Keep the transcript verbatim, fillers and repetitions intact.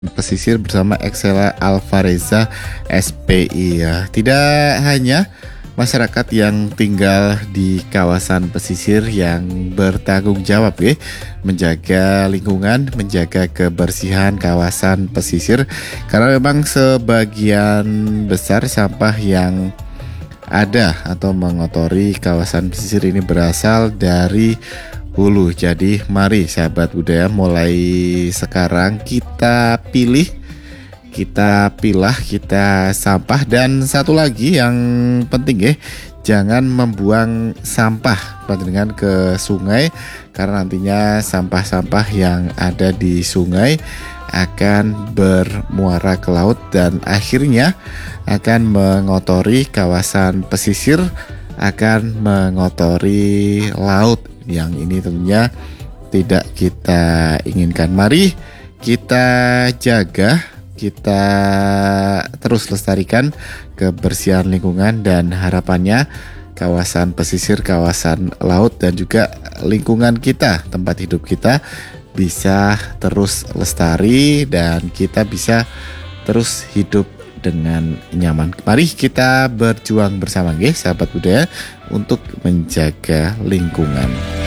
Pesisir bersama Excella Alvareza S P I ya. Tidak hanya masyarakat yang tinggal di kawasan pesisir yang bertanggung jawab ya, menjaga lingkungan, menjaga kebersihan kawasan pesisir, karena memang sebagian besar sampah yang ada atau mengotori kawasan pesisir ini berasal dari hulu. Jadi mari sahabat budaya, mulai sekarang kita pilih, kita pilah, kita sampah. Dan satu lagi yang penting ya, jangan membuang sampah panjenengan ke sungai, karena nantinya sampah-sampah yang ada di sungai akan bermuara ke laut dan akhirnya akan mengotori kawasan pesisir, akan mengotori laut, yang ini tentunya tidak kita inginkan. Mari kita jaga, kita terus lestarikan kebersihan lingkungan, dan harapannya kawasan pesisir, kawasan laut, dan juga lingkungan kita, tempat hidup kita bisa terus lestari dan kita bisa terus hidup dengan nyaman. Mari kita berjuang bersama, guys, sahabat budaya, untuk menjaga lingkungan.